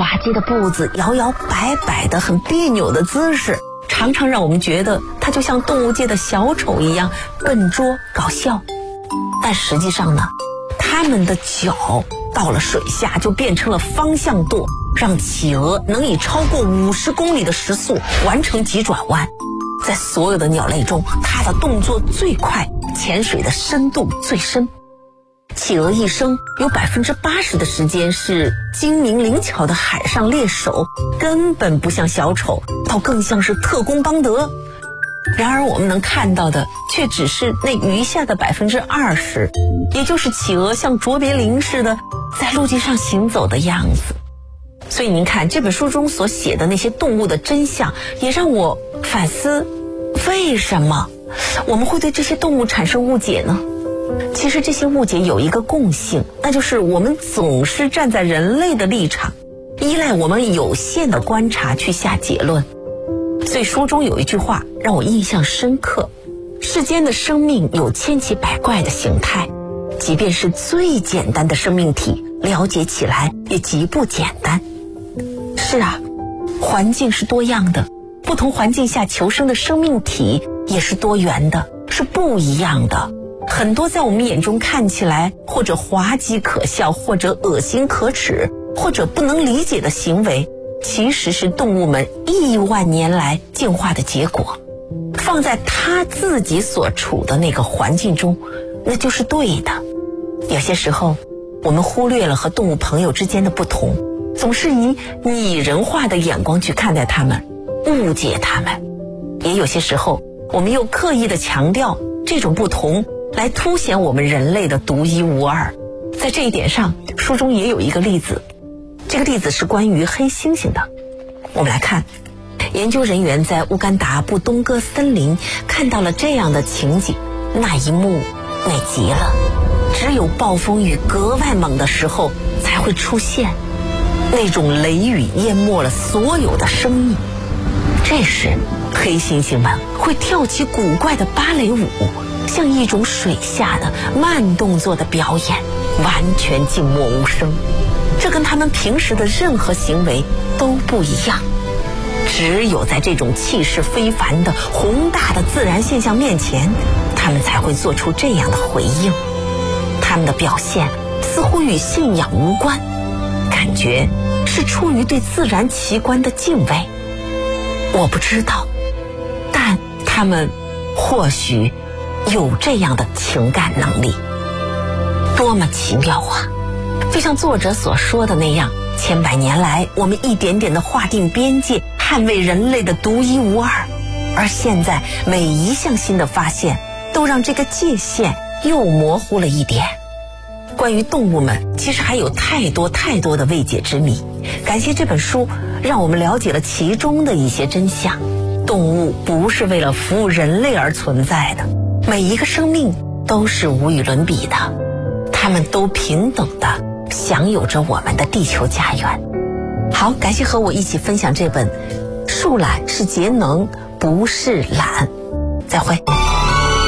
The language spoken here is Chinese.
滑稽的步子，摇摇摆摆的很别扭的姿势，常常让我们觉得它就像动物界的小丑一样笨拙搞笑。但实际上呢，它们的脚到了水下就变成了方向舵，让企鹅能以超过50公里的时速完成急转弯。在所有的鸟类中，它的动作最快，潜水的深度最深。企鹅一生有80%的时间是精明灵巧的海上猎手，根本不像小丑，倒更像是特工邦德。然而我们能看到的却只是那余下的20%，也就是企鹅像卓别林似的在陆地上行走的样子。所以您看，这本书中所写的那些动物的真相，也让我反思，为什么我们会对这些动物产生误解呢？其实这些误解有一个共性，那就是我们总是站在人类的立场，依赖我们有限的观察去下结论。所以书中有一句话让我印象深刻：世间的生命有千奇百怪的形态，即便是最简单的生命体，了解起来也极不简单。是啊，环境是多样的，不同环境下求生的生命体也是多元的，是不一样的。很多在我们眼中看起来或者滑稽可笑，或者恶心可耻，或者不能理解的行为，其实是动物们亿万年来进化的结果。放在它自己所处的那个环境中，那就是对的。有些时候我们忽略了和动物朋友之间的不同，总是以拟人化的眼光去看待它们，误解它们。也有些时候我们又刻意的强调这种不同，来凸显我们人类的独一无二。在这一点上，书中也有一个例子，这个例子是关于黑猩猩的。我们来看，研究人员在乌干达布东哥森林看到了这样的情景，那一幕美极了，只有暴风雨格外猛的时候才会出现，那种雷雨淹没了所有的生命。这时黑猩猩们会跳起古怪的芭蕾舞，像一种水下的慢动作的表演，完全静默无声。这跟他们平时的任何行为都不一样。只有在这种气势非凡的宏大的自然现象面前，他们才会做出这样的回应。他们的表现似乎与信仰无关，感觉是出于对自然奇观的敬畏。我不知道，但他们或许有这样的情感能力。多么奇妙啊！就像作者所说的那样，千百年来我们一点点地划定边界，捍卫人类的独一无二，而现在每一项新的发现都让这个界限又模糊了一点。关于动物们，其实还有太多太多的未解之谜。感谢这本书，让我们了解了其中的一些真相。动物不是为了服务人类而存在的，每一个生命都是无与伦比的，它们都平等的享有着我们的地球家园。好，感谢和我一起分享这本《树懒是节能，不是懒》。再会。